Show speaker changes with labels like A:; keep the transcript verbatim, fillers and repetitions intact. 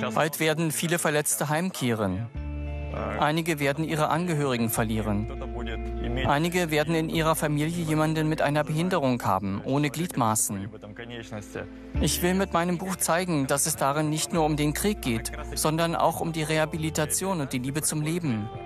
A: Bald werden viele Verletzte heimkehren. Einige werden ihre Angehörigen verlieren. Einige werden in ihrer Familie jemanden mit einer Behinderung haben, ohne Gliedmaßen. Ich will mit meinem Buch zeigen, dass es darin nicht nur um den Krieg geht, sondern auch um die Rehabilitation und die Liebe zum Leben.